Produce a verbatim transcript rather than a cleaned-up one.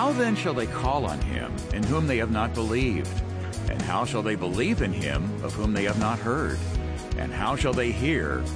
How then shall they call on him in whom they have not believed? And how shall they believe in him of whom they have not heard? And how shall they hear